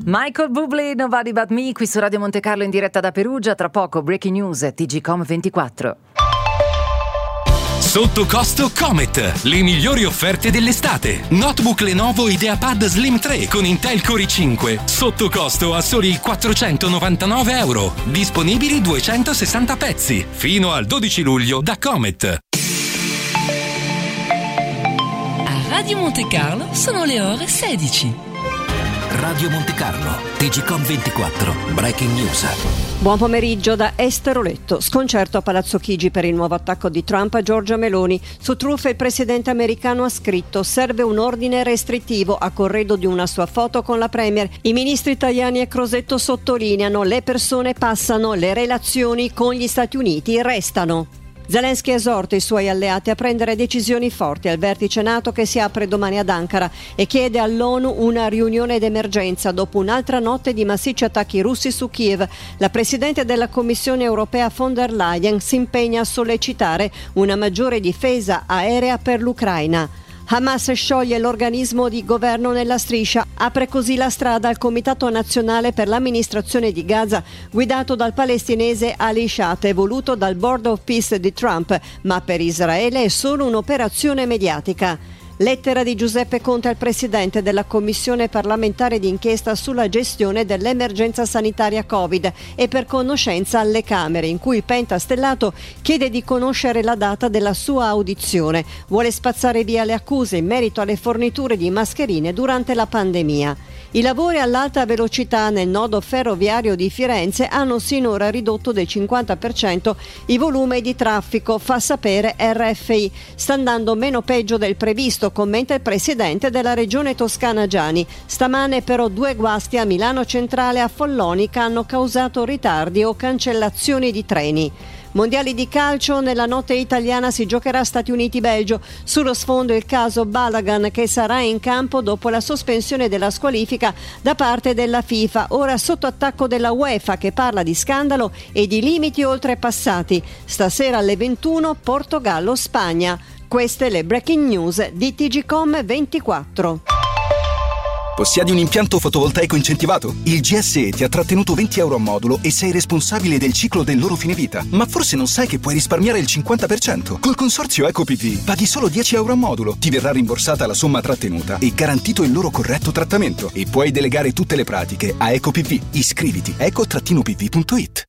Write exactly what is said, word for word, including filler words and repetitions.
Michael Bublé, Nobody But Me, qui su Radio Monte Carlo in diretta da Perugia. Tra poco Breaking News, T G Com ventiquattro. Sotto costo Comet, le migliori offerte dell'estate. Notebook Lenovo IdeaPad Slim tre con Intel Core i cinque, sotto costo a soli quattrocentonovantanove euro. Disponibili duecentosessanta pezzi, fino al dodici luglio da Comet. A Radio Monte Carlo sono le ore sedici. Radio Monte Carlo, T G Com ventiquattro, Breaking News. Buon pomeriggio da Esteroletto. Sconcerto a Palazzo Chigi per il nuovo attacco di Trump a Giorgia Meloni. Su truffe il presidente americano ha scritto: serve un ordine restrittivo, a corredo di una sua foto con la premier. I ministri Tajani e Crosetto sottolineano: le persone passano, le relazioni con gli Stati Uniti restano. Zelensky esorta i suoi alleati a prendere decisioni forti al vertice NATO che si apre domani ad Ankara e chiede all'ONU una riunione d'emergenza dopo un'altra notte di massicci attacchi russi su Kiev. La Presidente della Commissione europea von der Leyen si impegna a sollecitare una maggiore difesa aerea per l'Ucraina. Hamas scioglie l'organismo di governo nella striscia, apre così la strada al Comitato Nazionale per l'amministrazione di Gaza, guidato dal palestinese Ali Shate, voluto dal Board of Peace di Trump, ma per Israele è solo un'operazione mediatica. Lettera di Giuseppe Conte al presidente della Commissione parlamentare d'inchiesta sulla gestione dell'emergenza sanitaria Covid e per conoscenza alle Camere, in cui Pentastellato chiede di conoscere la data della sua audizione. Vuole spazzare via le accuse in merito alle forniture di mascherine durante la pandemia. I lavori all'alta velocità nel nodo ferroviario di Firenze hanno sinora ridotto del cinquanta per cento i volumi di traffico, fa sapere R F I. Sta andando meno peggio del previsto, commenta il presidente della regione Toscana Giani. Stamane però due guasti a Milano Centrale e a Follonica hanno causato ritardi o cancellazioni di treni. Mondiali di calcio, nella notte italiana si giocherà Stati Uniti-Belgio. Sullo sfondo il caso Balagan, che sarà in campo dopo la sospensione della squalifica da parte della FIFA, ora sotto attacco della UEFA, che parla di scandalo e di limiti oltrepassati. Stasera alle ventuno Portogallo-Spagna. Queste le breaking news di T G Com ventiquattro. Possiedi un impianto fotovoltaico incentivato? Il G S E ti ha trattenuto venti euro a modulo e sei responsabile del ciclo del loro fine vita. Ma forse non sai che puoi risparmiare il cinquanta per cento. Col consorzio EcoPV paghi solo dieci euro a modulo. Ti verrà rimborsata la somma trattenuta e garantito il loro corretto trattamento. E puoi delegare tutte le pratiche a EcoPV. Iscriviti eco-pv punto it.